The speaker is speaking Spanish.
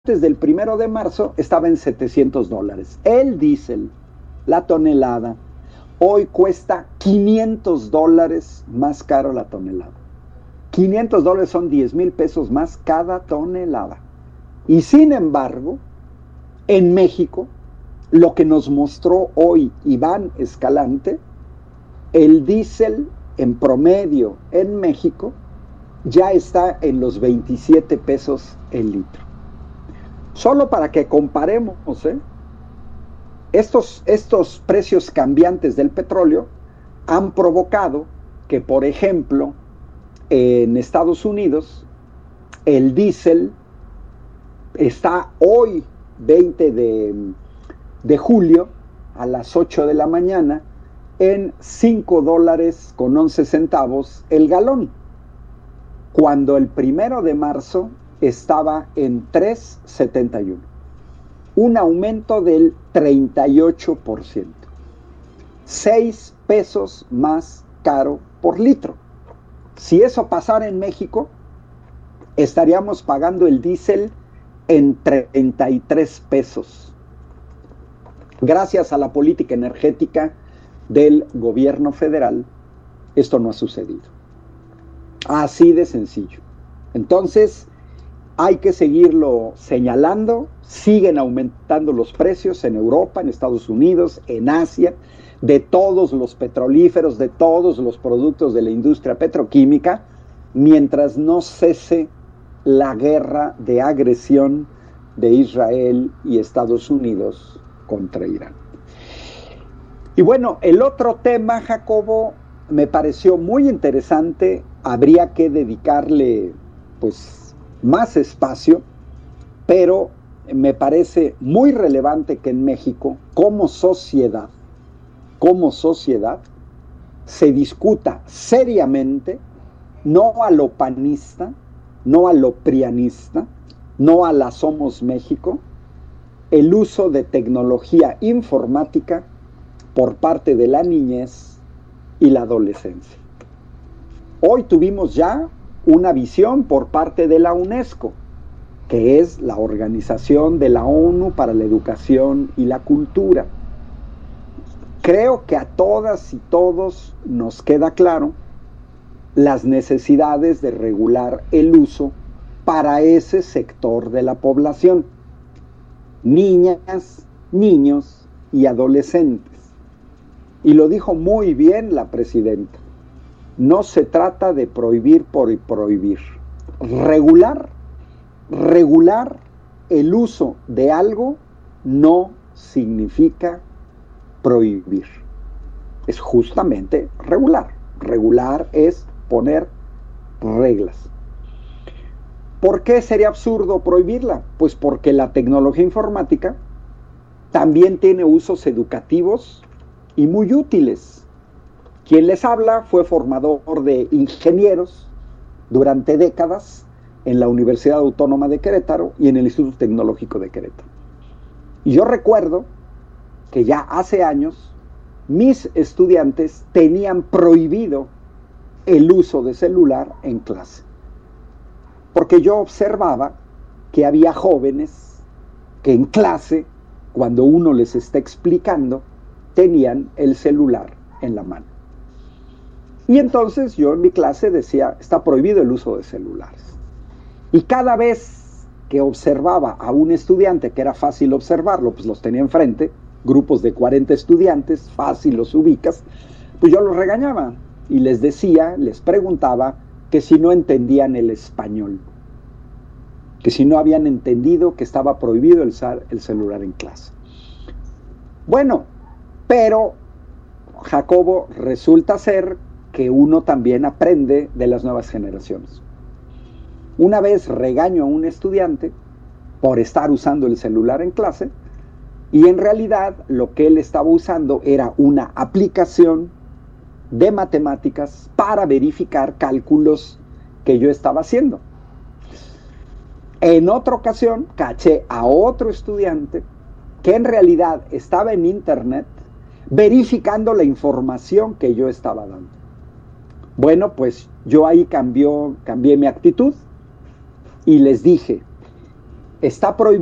del 1 de marzo estaba en $700. El diésel, la tonelada, hoy cuesta $500 más caro la tonelada. $500 son 10,000 pesos más cada tonelada. Y sin embargo, en México, lo que nos mostró hoy Iván Escalante, el diésel en promedio en México ya está en los 27 pesos el litro. Solo para que comparemos, estos precios cambiantes del petróleo han provocado que, por ejemplo, en Estados Unidos, el diésel está hoy, 20 de julio, a las 8 de la mañana, en $5.11 el galón, cuando el 1 de marzo estaba en $3.71, un aumento del 38%, 6 pesos más caro por litro. Si eso pasara en México, estaríamos pagando el diésel en 33 pesos. Gracias a la política energética del gobierno federal, esto no ha sucedido. Así de sencillo. Entonces, hay que seguirlo señalando. Siguen aumentando los precios en Europa, en Estados Unidos, en Asia, de todos los petrolíferos, de todos los productos de la industria petroquímica, mientras no cese la guerra de agresión de Israel y Estados Unidos contra Irán. Y bueno, el otro tema, Jacobo, me pareció muy interesante. Habría que dedicarle, más espacio, pero me parece muy relevante que en México, como sociedad, se discuta seriamente, no a lo panista, no a lo prianista, no a la Somos México, el uso de tecnología informática por parte de la niñez y la adolescencia. Hoy tuvimos ya una visión por parte de la UNESCO, que es la Organización de la ONU para la Educación y la Cultura. Creo que a todas y todos nos queda claro las necesidades de regular el uso para ese sector de la población, niñas, niños y adolescentes. Y lo dijo muy bien la presidenta. No se trata de prohibir por prohibir. Regular el uso de algo no significa prohibir. Es justamente regular. Regular es poner reglas. ¿Por qué sería absurdo prohibirla? Pues porque la tecnología informática también tiene usos educativos y muy útiles. Quien les habla fue formador de ingenieros durante décadas en la Universidad Autónoma de Querétaro y en el Instituto Tecnológico de Querétaro. Y yo recuerdo que ya hace años mis estudiantes tenían prohibido el uso de celular en clase, porque yo observaba que había jóvenes que en clase, cuando uno les está explicando, tenían el celular en la mano. Y entonces yo en mi clase decía, está prohibido el uso de celulares. Y cada vez que observaba a un estudiante, que era fácil observarlo, pues los tenía enfrente, grupos de 40 estudiantes, fácil los ubicas, pues yo los regañaba y les decía, les preguntaba que si no entendían el español, que si no habían entendido que estaba prohibido usar el celular en clase. Bueno, pero Jacobo, resulta ser que uno también aprende de las nuevas generaciones. Una vez regaño a un estudiante por estar usando el celular en clase, y en realidad lo que él estaba usando era una aplicación de matemáticas para verificar cálculos que yo estaba haciendo. En otra ocasión caché a otro estudiante que en realidad estaba en internet verificando la información que yo estaba dando. Bueno, pues yo ahí cambié mi actitud y les dije, está prohibido